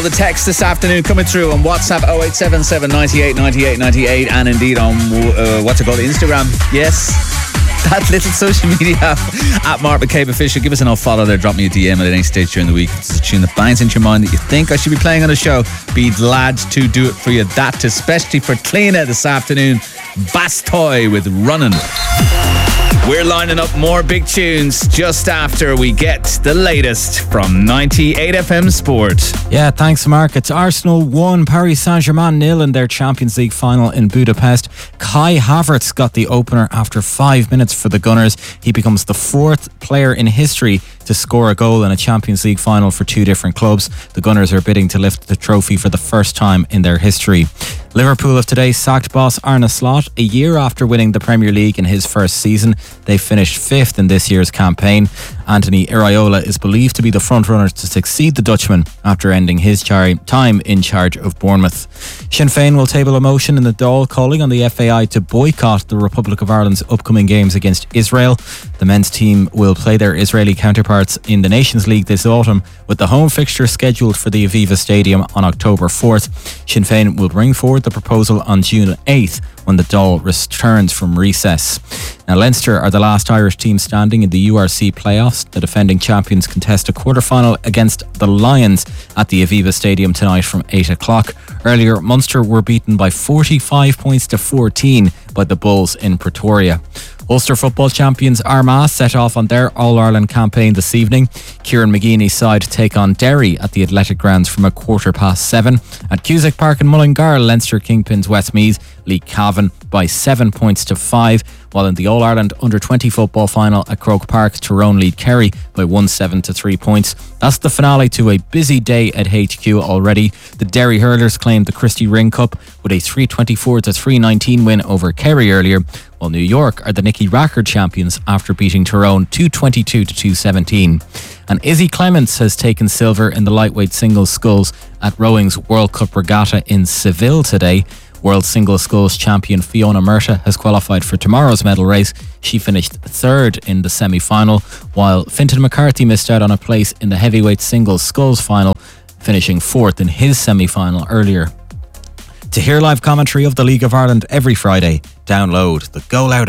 The text this afternoon coming through on WhatsApp 0877 98 98 98 and indeed on Instagram. Yes, that little social media app at Mark McCabe Official. Give us an old follow there. Drop me a DM at any stage during the week. If it's a tune that bangs into your mind that you think I should be playing on the show, be glad to do it for you. That especially for Tlina this afternoon. Bastoy with Runnin'. We're lining up more big tunes just after we get the latest from 98 FM Sport. Yeah, thanks, Mark. It's Arsenal 1, Paris Saint-Germain 0 in their Champions League final in Budapest. Kai Havertz got the opener after 5 minutes for the Gunners. He becomes the fourth player in history to score a goal in a Champions League final for two different clubs. The Gunners are bidding to lift the trophy for the first time in their history. Liverpool of today sacked boss Arne Slot a year after winning the Premier League in his first season. They finished fifth in this year's campaign. Anthony Iraola is believed to be the frontrunner to succeed the Dutchman after ending his time in charge of Bournemouth. Sinn Féin will table a motion in the Dáil calling on the FAI to boycott the Republic of Ireland's upcoming games against Israel. The men's team will play their Israeli counterparts in the Nations League this autumn, with the home fixture scheduled for the Aviva Stadium on October 4th. Sinn Féin will bring forward the proposal on June 8th when the Dáil returns from recess. Now, Leinster are the last Irish team standing in the URC playoffs. The defending champions contest a quarter-final against the Lions at the Aviva Stadium tonight from 8 o'clock. Earlier, Munster were beaten by 45 points to 14 by the Bulls in Pretoria. Ulster football champions Armagh set off on their All-Ireland campaign this evening. Kieran McGeeney's side take on Derry at the Athletic Grounds from 7:15. At Cusack Park in Mullingar, Leinster kingpins Westmeath lead Cavan by 7 points to 5, while in the All-Ireland Under-20 football final at Croke Park, Tyrone lead Kerry by 1-7 to 3 points. That's the finale to a busy day at HQ already. The Derry hurlers claimed the Christy Ring Cup with a 324 to 319 win over Kerry earlier, while New York are the Nicky Rackard champions after beating Tyrone 222 to 217. And Izzy Clements has taken silver in the lightweight singles sculls at rowing's World Cup regatta in Seville today. World Singles Sculls champion Fiona Murta has qualified for tomorrow's medal race. She finished third in the semi-final, while Fintan McCarthy missed out on a place in the heavyweight singles sculls final, finishing fourth in his semi-final earlier. To hear live commentary of the League of Ireland every Friday, download the Go Loud app.